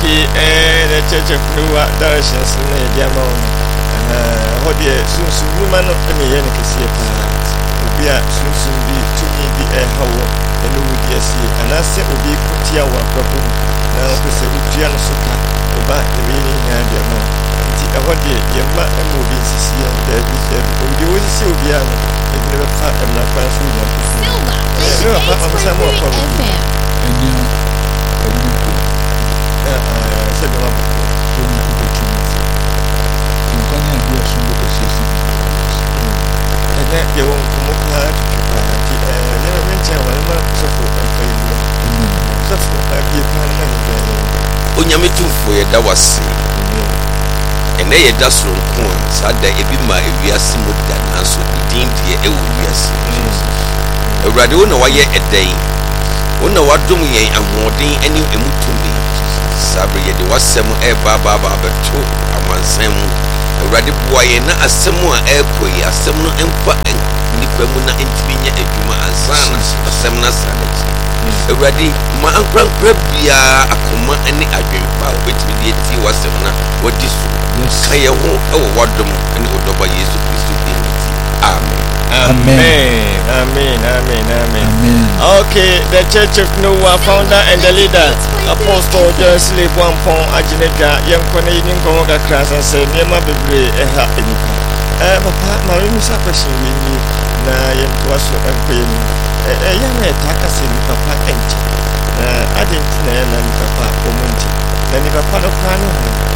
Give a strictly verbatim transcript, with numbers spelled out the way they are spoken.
Okay, eh, the Church of Noah directions in the Diamond. Uh, what the soon soon woman of the Yen Cassia. We are soon soon be to me be a how and who would yes, and I said would be put here one problem. Now, we say, Ujian Suka, about the meaning and the amount. I want the Yama and moving Sicilian, there is the way Sylvia, and never part of my friends who want to feel. No, I'm somewhat problem. And you said, the one and that you won't come up hard to never mention one month suffer and pay you. Suffer, I give money. Onyame tumfo ye da wase ene ye da so nko a sada ebi ma ewiase mu da nanso din die e wo wiase Awurade wo na waye edan wo na wadom yen ahoden ani emutumi sabre ye de wasem e ba ba ba beto amansan mu Awurade boa ye na asem a ekoyi asem no emfa nipa mu na entimi nya adwuma azana asem na sanati Awurade ma ankra bia akoma ani adwenpa obetimi de ti wasem na wodi so kaye ho e wo wadom ani odoba Yesu Kristo din amen amen amen amen amen okay the Church of Noah founder and the leader Apostle Joyce Wampon Ajinega yankone yin ko ga krasan se niema bebre e ha enipa eh papa ma we misa question we ni na yen to aso enkoye ni eh ya na taka se ni papa enti na adentina na ni papa omunti na ni papa no kwano